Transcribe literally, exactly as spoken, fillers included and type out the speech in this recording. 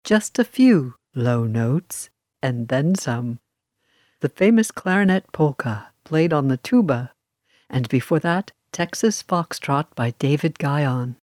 just a few low notes, and then some. The famous clarinet polka played on the tuba, and before that, Texas Foxtrot by David Guion.